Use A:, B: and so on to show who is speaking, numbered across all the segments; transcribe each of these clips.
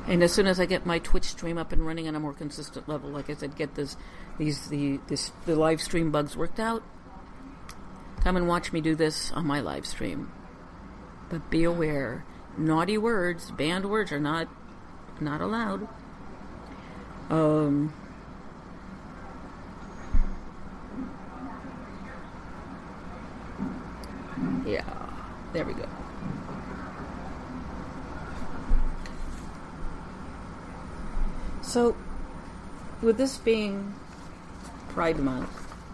A: And as soon as I get my Twitch stream up and running on a more consistent level, like I said, get the live stream bugs worked out, come and watch me do this on my live stream. But be aware, naughty words, banned words are not allowed. Yeah, there we go. So, with this being Pride Month,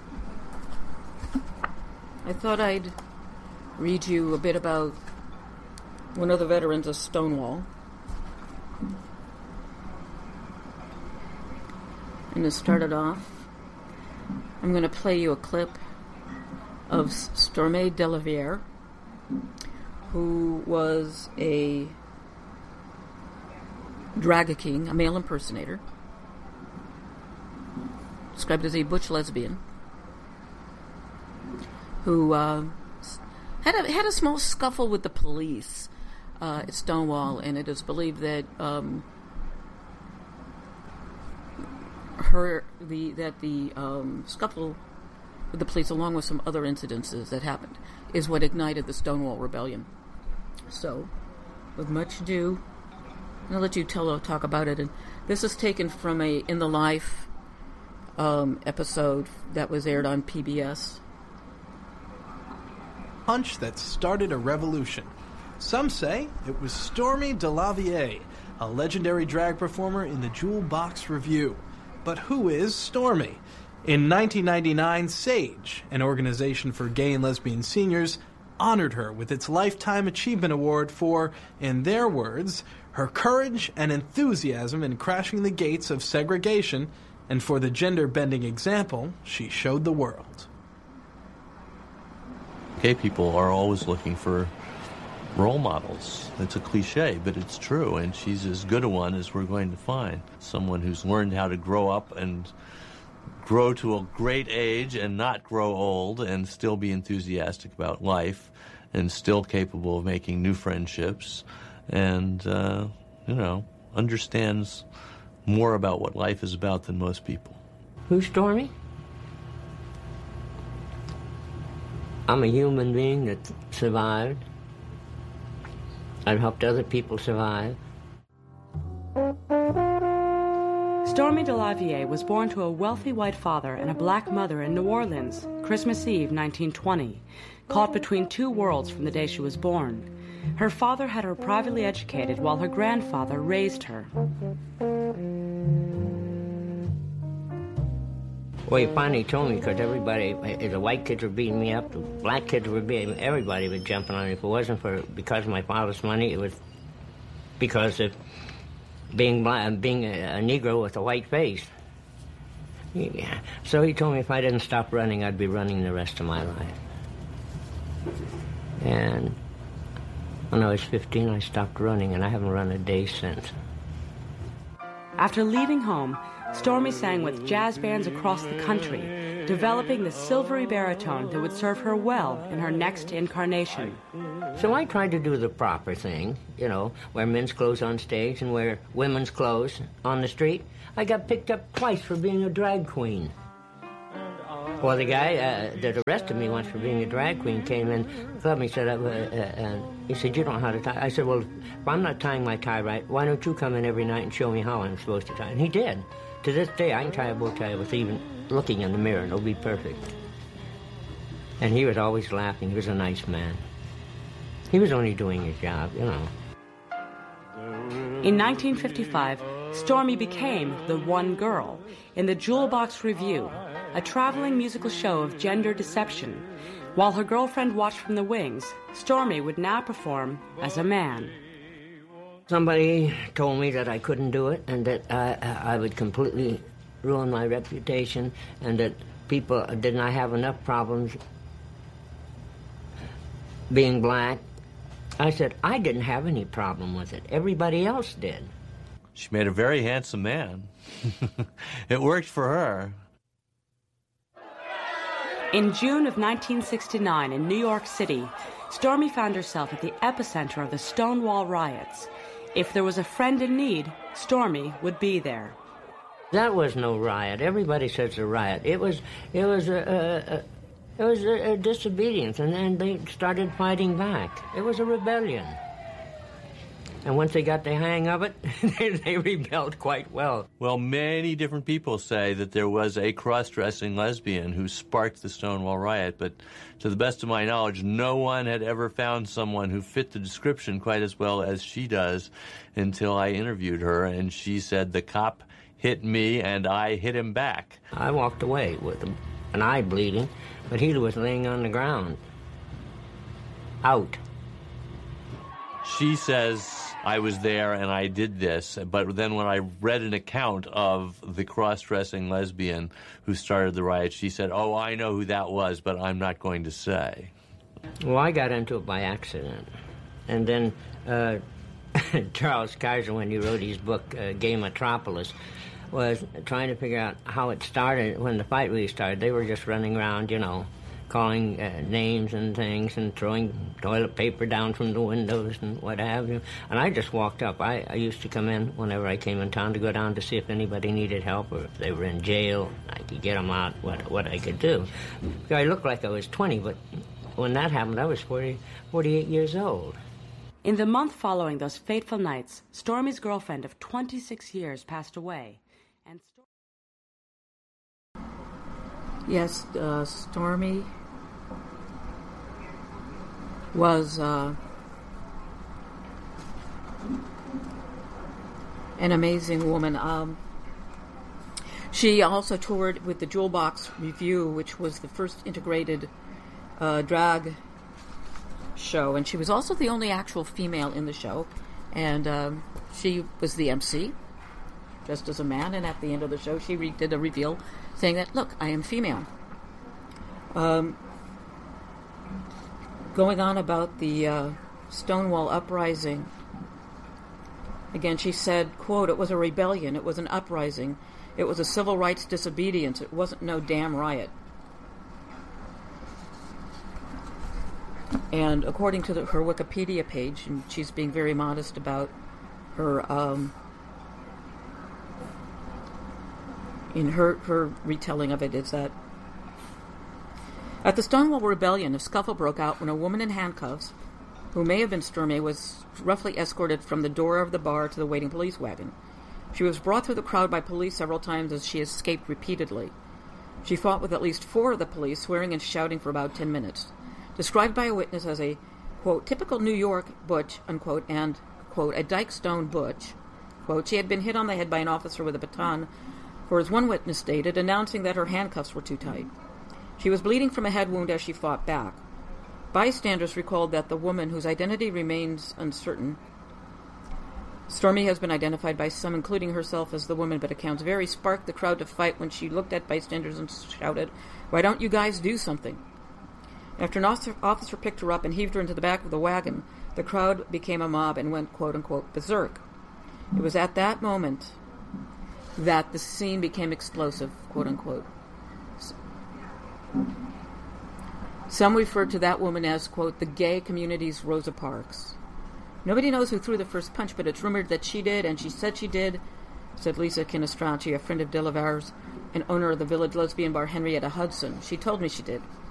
A: I thought I'd read you a bit about one of the veterans of Stonewall. And to start it off, I'm going to play you a clip of Stormy Delaviere, who was a drag king, a male impersonator, described as a butch lesbian, who had a small scuffle with the police at Stonewall, and it is believed that the scuffle with the police, along with some other incidences that happened, is what ignited the Stonewall Rebellion. So, with much ado, I'll let you talk about it. And this is taken from a In the Life episode that was aired on PBS.
B: Punch that started a revolution. Some say it was Stormy Delaviere, a legendary drag performer in the Jewel Box Revue. But who is Stormy? In 1999, SAGE, an organization for gay and lesbian seniors, honored her with its Lifetime Achievement Award for, in their words, her courage and enthusiasm in crashing the gates of segregation, and for the gender-bending example she showed the world.
C: Gay people are always looking for role models. It's a cliche, but it's true, and she's as good a one as we're going to find. Someone who's learned how to grow up and grow to a great age and not grow old and still be enthusiastic about life and still capable of making new friendships and, understands more about what life is about than most people.
D: Who's Stormy? I'm a human being that survived. I've helped other people survive.
E: Stormy Delaviere was born to a wealthy white father and a black mother in New Orleans, Christmas Eve, 1920, caught between two worlds from the day she was born. Her father had her privately educated while her grandfather raised her.
D: Well, he finally told me, because everybody, the white kids were beating me up, the black kids were beating me, everybody was jumping on me. If it wasn't because of my father's money, it was because of being blind, being a Negro with a white face. Yeah. So he told me if I didn't stop running, I'd be running the rest of my life. And when I was 15, I stopped running, and I haven't run a day since.
E: After leaving home, Stormy sang with jazz bands across the country, developing the silvery baritone that would serve her well in her next incarnation.
D: So I tried to do the proper thing, wear men's clothes on stage and wear women's clothes on the street. I got picked up twice for being a drag queen. Well, the guy that arrested me once for being a drag queen came in, clubbed me, he said, you don't know how to tie. I said, well, if I'm not tying my tie right, why don't you come in every night and show me how I'm supposed to tie? And he did. To this day, I can tie a bow tie with even looking in the mirror, and it'll be perfect. And he was always laughing. He was a nice man. He was only doing his job,
E: In 1955, Stormy became the one girl in the Jewel Box Revue, a traveling musical show of gender deception. While her girlfriend watched from the wings, Stormy would now perform as a man.
D: Somebody told me that I couldn't do it and that I would completely ruin my reputation and that people did not have enough problems being black. I said, I didn't have any problem with it. Everybody else did.
C: She made a very handsome man. It worked for her.
E: In June of 1969 in New York City, Stormy found herself at the epicenter of the Stonewall riots. If there was a friend in need, Stormy would be there.
D: That was no riot. Everybody says a riot. It was a disobedience, and then they started fighting back. It was a rebellion. And once they got the hang of it, they rebelled quite well.
C: Well, many different people say that there was a cross-dressing lesbian who sparked the Stonewall riot, but to the best of my knowledge, no one had ever found someone who fit the description quite as well as she does until I interviewed her, and she said the cop hit me and I hit him back.
D: I walked away with an eye bleeding, but he was laying on the ground, out.
C: She says I was there and I did this, but then when I read an account of the cross-dressing lesbian who started the riot, she said, oh, I know who that was, but I'm not going to say.
D: Well, I got into it by accident. And then Charles Kaiser, when he wrote his book, Gay Metropolis, was trying to figure out how it started, when the fight really started. They were just running around, calling names and things and throwing toilet paper down from the windows and what have you. And I just walked up. I used to come in whenever I came in town to go down to see if anybody needed help or if they were in jail. I could get them out, what I could do. I looked like I was 20, but when that happened, I was 48 years old.
E: In the month following those fateful nights, Stormy's girlfriend of 26 years passed away. And
A: Yes, Stormy was an amazing woman. She also toured with the Jewel Box Revue, which was the first integrated drag show, and she was also the only actual female in the show, and she was the MC, dressed as a man, and at the end of the show she did a reveal saying that, look, I am female. Going on about the Stonewall uprising, again, she said, quote, it was a rebellion, it was an uprising, it was a civil rights disobedience, it wasn't no damn riot. And according to her Wikipedia page, and she's being very modest about her, in her retelling of it, is that at the Stonewall Rebellion, a scuffle broke out when a woman in handcuffs, who may have been Stormy, was roughly escorted from the door of the bar to the waiting police wagon. She was brought through the crowd by police several times as she escaped repeatedly. She fought with at least 4 of the police, swearing and shouting for about 10 minutes. Described by a witness as a, quote, typical New York butch, unquote, and, quote, a Dyke Stone butch, quote, she had been hit on the head by an officer with a baton, for as one witness stated, announcing that her handcuffs were too tight. She was bleeding from a head wound as she fought back. Bystanders recalled that the woman, whose identity remains uncertain, Stormy has been identified by some, including herself, as the woman, but accounts vary, sparked the crowd to fight when she looked at bystanders and shouted, why don't you guys do something? After an officer picked her up and heaved her into the back of the wagon, the crowd became a mob and went, quote-unquote, berserk. It was at that moment that the scene became explosive, quote-unquote. Some refer to that woman as, quote, the gay community's Rosa Parks. Nobody knows who threw the first punch, but it's rumored that she did, and she said she did, said Lisa Kinastracci, a friend of Delavar's and owner of the Village lesbian bar Henrietta Hudson. She told me she did.